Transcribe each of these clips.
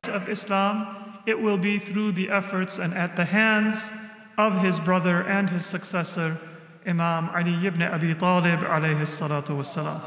light of Islam, it will be through the efforts and at the hands of his brother and his successor, Imam Ali ibn Abi Talib alayhi salatu wassalam.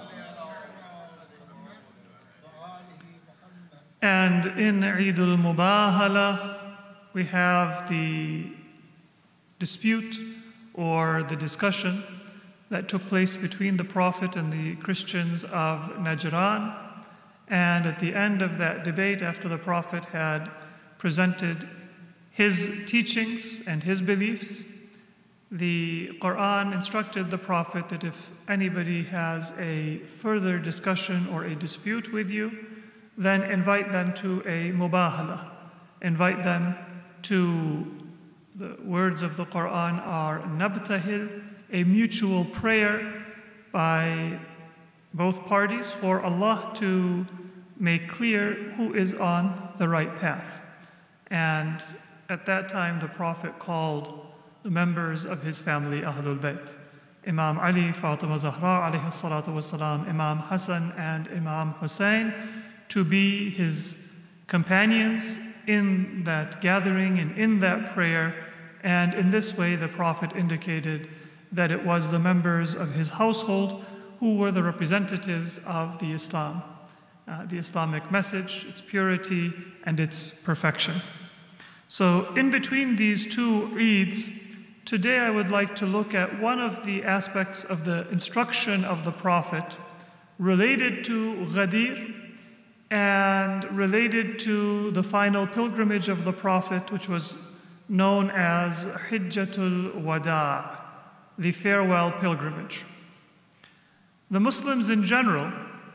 And in Eid al-Mubahala, we have the dispute or the discussion that took place between the Prophet and the Christians of Najran. And at the end of that debate, after the Prophet had presented his teachings and his beliefs, the Quran instructed the Prophet that if anybody has a further discussion or a dispute with you, then invite them to a mubahala. Invite them to, the words of the Quran are nabtahil, a mutual prayer by both parties for Allah to make clear who is on the right path. And at that time, the Prophet called the members of his family, Ahlul Bayt, Imam Ali, Fatima Zahra, alayhi salatu wassalam, Imam Hassan, and Imam Hussein, to be his companions in that gathering and in that prayer. And in this way, the Prophet indicated that it was the members of his household who were the representatives of the Islam, the Islamic message, its purity, and its perfection. So in between these two Eids, today I would like to look at one of the aspects of the instruction of the Prophet related to Ghadir and related to the final pilgrimage of the Prophet, which was known as Hijjatul Wada', the farewell pilgrimage. The Muslims in general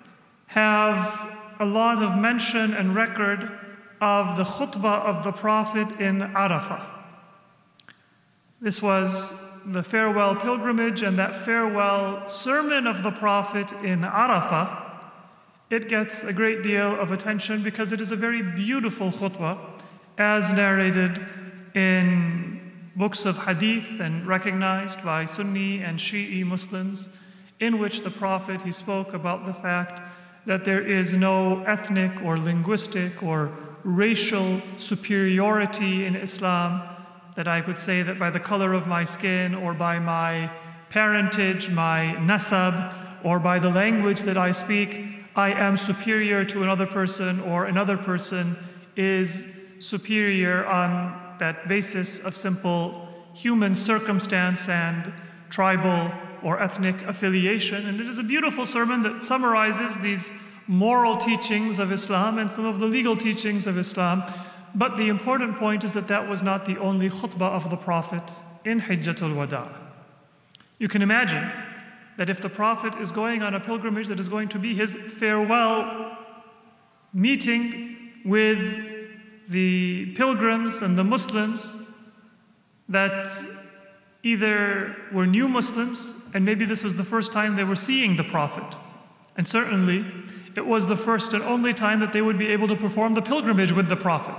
have a lot of mention and record of the khutbah of the Prophet in Arafah. This was the farewell pilgrimage, and that farewell sermon of the Prophet in Arafah, it gets a great deal of attention because it is a very beautiful khutbah, as narrated in books of hadith and recognized by Sunni and Shi'i Muslims, in which the Prophet, he spoke about the fact that there is no ethnic or linguistic or racial superiority in Islam, that I could say that by the color of my skin or by my parentage, my nasab, or by the language that I speak, I am superior to another person, or another person is superior on that basis of simple human circumstance and tribal or ethnic affiliation. And it is a beautiful sermon that summarizes these moral teachings of Islam and some of the legal teachings of Islam. But the important point is that that was not the only khutbah of the Prophet in Hijjatul Wada'. You can imagine that if the Prophet is going on a pilgrimage that is going to be his farewell meeting with the pilgrims and the Muslims that either were new Muslims, and maybe this was the first time they were seeing the Prophet, and certainly it was the first and only time that they would be able to perform the pilgrimage with the Prophet.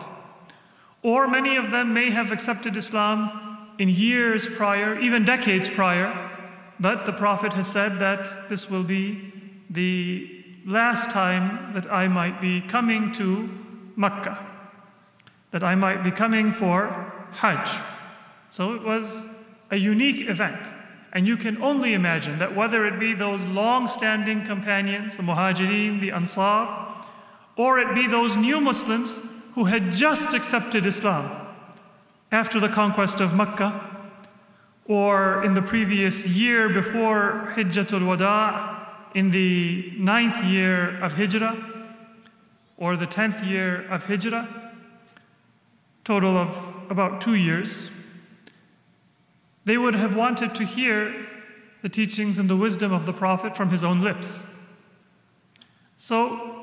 Or many of them may have accepted Islam in years prior, even decades prior, but the Prophet has said that this will be the last time that I might be coming to Makkah, that I might be coming for Hajj. So it was a unique event. And you can only imagine that whether it be those long-standing companions, the Muhajirin, the Ansar, or it be those new Muslims who had just accepted Islam after the conquest of Makkah, or in the previous year before Hijjatul Wada', in the 9th year of Hijrah, or the 10th year of Hijrah, total of about 2 years, they would have wanted to hear the teachings and the wisdom of the Prophet from his own lips. So,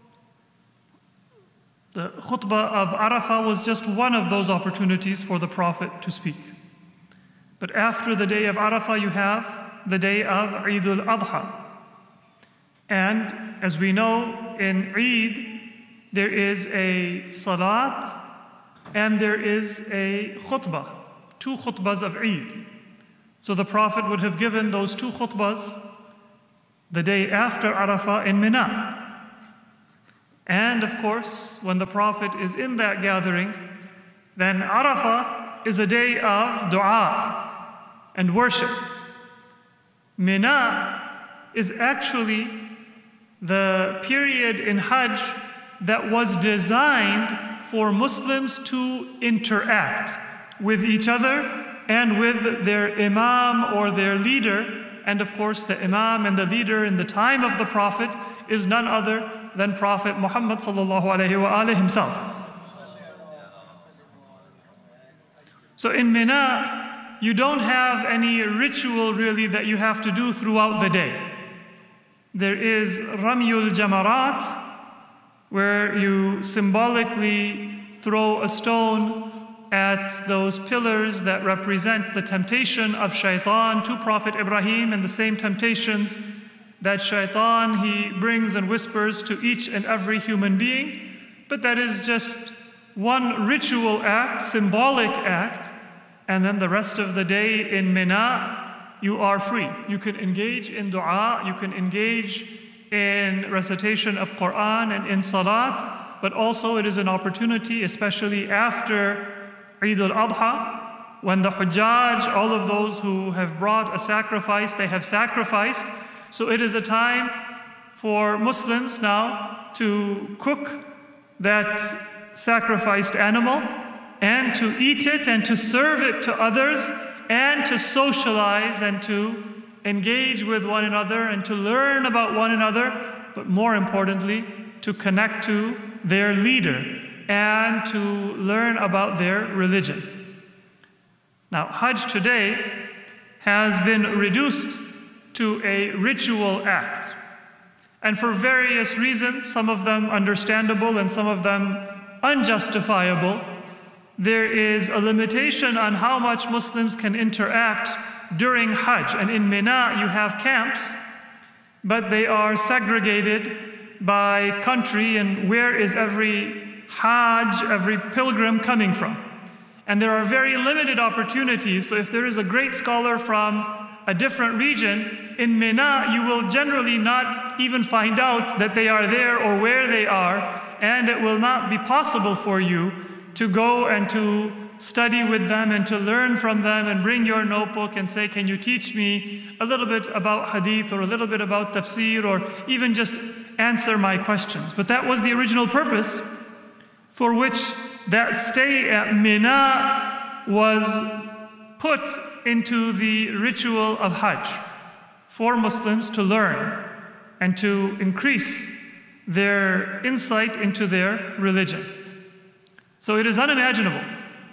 the khutbah of Arafah was just one of those opportunities for the Prophet to speak. But after the day of Arafah, you have the day of Eid al-Adha. And as we know, in Eid, there is a salat and there is a khutbah, 2 khutbahs of Eid. So the Prophet would have given those 2 khutbahs the day after Arafah in Mina. And of course, when the Prophet is in that gathering, then Arafah is a day of dua and worship. Mina is actually the period in Hajj that was designed for Muslims to interact with each other and with their imam or their leader. And of course, the imam and the leader in the time of the Prophet is none other than Prophet Muhammad sallallahu alaihi wasallam himself. So in Mina, you don't have any ritual really that you have to do throughout the day. There is Ramyul Jamarat, where you symbolically throw a stone at those pillars that represent the temptation of shaitan to Prophet Ibrahim, and the same temptations that shaitan he brings and whispers to each and every human being. But that is just one ritual act, symbolic act, and then the rest of the day in Mina, you are free. You can engage in dua, you can engage in recitation of Quran and in salat, but also it is an opportunity, especially after Eid al-Adha, when the Hujjaj, all of those who have brought a sacrifice, they have sacrificed. So it is a time for Muslims now to cook that sacrificed animal and to eat it and to serve it to others and to socialize and to engage with one another and to learn about one another, but more importantly, to connect to their leader and to learn about their religion. Now, Hajj today has been reduced to a ritual act. And for various reasons, some of them understandable and some of them unjustifiable, there is a limitation on how much Muslims can interact during Hajj. And in Mina, you have camps, but they are segregated by country and where is every Hajj, every pilgrim coming from. And there are very limited opportunities. So if there is a great scholar from a different region, in Mina, you will generally not even find out that they are there or where they are, and it will not be possible for you to go and to study with them and to learn from them and bring your notebook and say, can you teach me a little bit about hadith or a little bit about tafsir or even just answer my questions. But that was the original purpose for which that stay at Mina was put into the ritual of Hajj, for Muslims to learn and to increase their insight into their religion. So it is unimaginable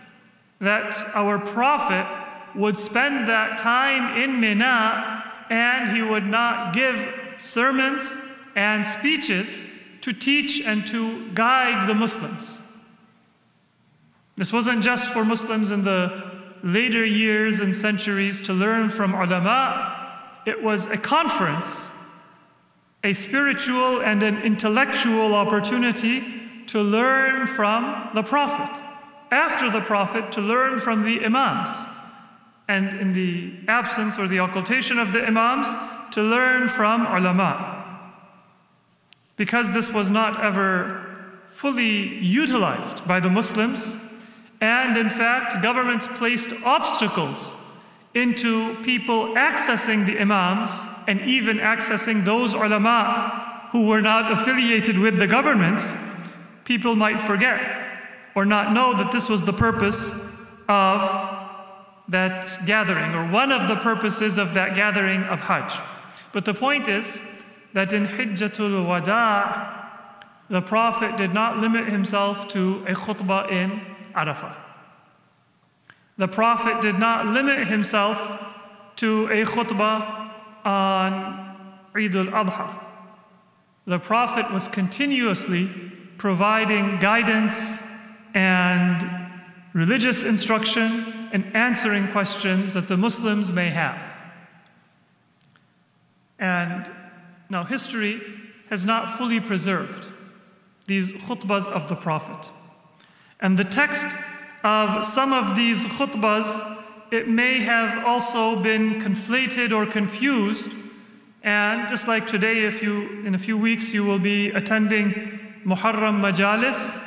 that our Prophet would spend that time in Mina and he would not give sermons and speeches to teach and to guide the Muslims. This wasn't just for Muslims in the later years and centuries to learn from ulama. It was a conference, a spiritual and an intellectual opportunity to learn from the Prophet. After the Prophet, to learn from the Imams. And in the absence or the occultation of the Imams, to learn from ulama. Because this was not ever fully utilized by the Muslims, and in fact, governments placed obstacles into people accessing the Imams and even accessing those ulama who were not affiliated with the governments. People might forget or not know that this was the purpose of that gathering, or one of the purposes of that gathering of Hajj. But the point is that in Hijjatul Wada', the Prophet did not limit himself to a khutbah in Arafah. The Prophet did not limit himself to a khutbah on Eid al-Adha. The Prophet was continuously providing guidance and religious instruction and answering questions that the Muslims may have. And now history has not fully preserved these khutbahs of the Prophet. And the text of some of these khutbahs, it may have also been conflated or confused. And just like today, in a few weeks you will be attending Muharram majalis,